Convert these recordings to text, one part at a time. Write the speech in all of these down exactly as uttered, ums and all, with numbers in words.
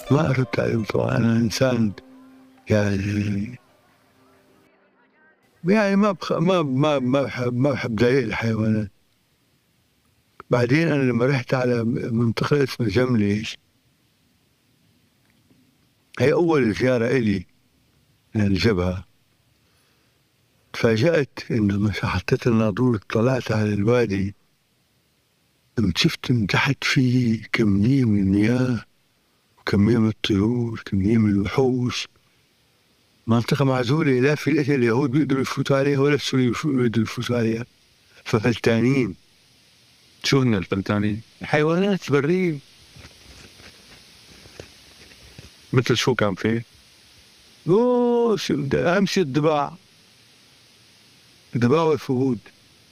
ما أردت عليهم طبعا، أنا إنسان يعني يعني ما بخ... ما ما ما بحب ما بحب ضايق الحيوانات. بعدين أنا لما رحت على منطقة اسمها جملة، هي أول زيارة إلي للجبهة، تفاجأت إنه لما حطيت الناظور طلعت على الوادي، شفت من تحت في كمية من المياه وكمية من الطيور، كمية من الوحوش. منطقة معزولة، لا في اليهود بيقدروا يفوتوا عليها ولا السوريين بيقدروا يفوتوا عليها، ففلتانين. شو هن الفلتانين؟ حيوانات برية. مثل شو كان فيه؟ اوه شو اهم شيء الضباع، الضباع والفهود.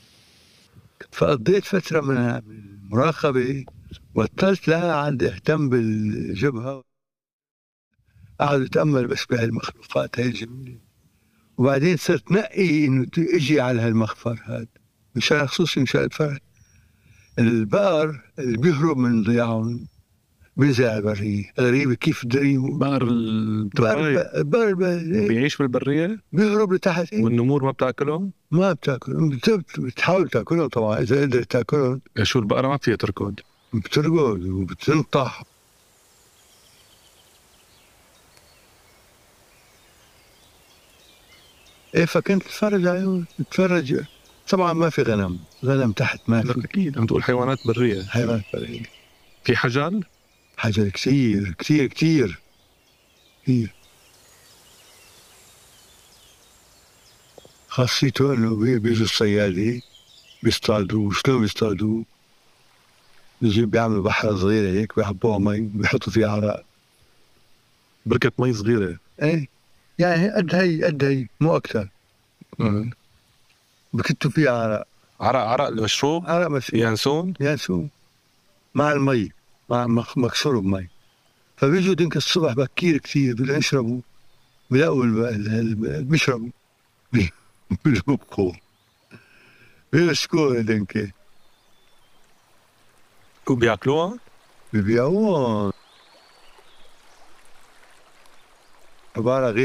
فقضيت فترة من المراقبة، بطلت لا عاد اهتم بالجبهة، قاعد اتامل بس بهالمخلوقات هاي الجميلة. وبعدين صرت نقي انه اجي على هالمخفر هذا مشان خصوصي مشان الفرد. البقر اللي بيهرب من ضياعهم بينزل على البرية، غريبة كيف دريهم. بقر البرية البقر بيعيش بالبرية؟ بيهرب لتحت. والنمور ما بتاكلهم؟ ما بتاكلهم، بتحاول تاكلهم طبعا اذا قدرت تاكلهم. شو البقرة ما فيها تركض؟ بترقد وبتنطح. ايه فكنت اتفرج عليهم، اتفرج. طبعا ما في غنم، غنم تحت ما لا في. اكيد عم تقول حيوانات برية. حيوانات برية. في حجل؟ حجر كثير كثير كثير كثير. خاصيته انه بي- بيجوا الصيادة بيصطادوا. شلون بيصطادوا؟ بيجي بيعملوا بحر صغيرة هيك، بيحبوها مي، بيحطوا فيها عرق. بركة مي صغيرة؟ ايه يعني قد هي قد هي مو اكثر. مم. بكتوا فيها عرق. عرق عرق المشروب؟ عرق مشروب. ينسون؟ ينسون مع المي، مع مخ- مكسور بمي. فبيجوا دينك الصبح بكير كثير بدهم يشربوا، بلاقوا الب- ال- ال- بيشربوا بيلبقوا بيمسكوها دينك وبياكلوها؟ بيبيعوهم. عبارة غير